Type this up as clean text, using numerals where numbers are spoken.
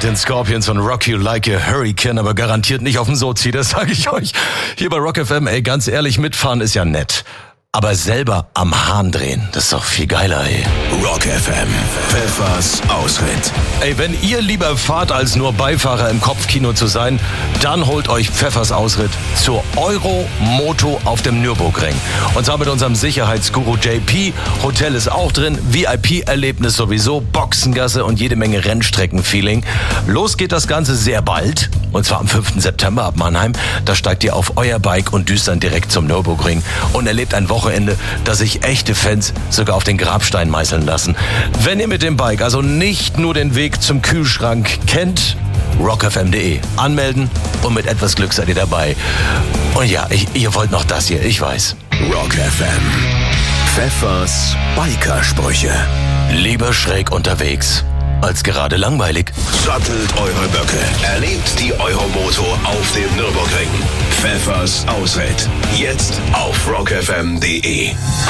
mit den Scorpions und Rock You Like a Hurricane, aber garantiert nicht auf dem Sozi, das sage ich euch. Hier bei Rock FM, ganz ehrlich, mitfahren ist ja nett. Aber selber am Hahn drehen, das ist doch viel geiler, Rock FM, Pfeffers Ausritt. Wenn ihr lieber fahrt, als nur Beifahrer im Kopfkino zu sein, dann holt euch Pfeffers Ausritt zur Euro-Moto auf dem Nürburgring. Und zwar mit unserem Sicherheitsguru JP. Hotel ist auch drin, VIP-Erlebnis sowieso, Boxengasse und jede Menge Rennstrecken-Feeling. Los geht das Ganze sehr bald, und zwar am 5. September ab Mannheim. Da steigt ihr auf euer Bike und düst dann direkt zum Nürburgring und erlebt ein Wochenende, das sich echte Fans sogar auf den Grabstein meißeln lassen. Wenn ihr mit dem Bike also nicht nur den Weg zum Kühlschrank kennt, rockfm.de anmelden und mit etwas Glück seid ihr dabei. Und ja, ihr wollt noch das hier, ich weiß. Rock FM, Pfeffers Bikersprüche. Lieber schräg unterwegs als gerade langweilig. Sattelt eure Böcke. Erlebt die Euromoto auf dem Nürburgring. Pfeffers Ausritt. Jetzt auf rockfm.de.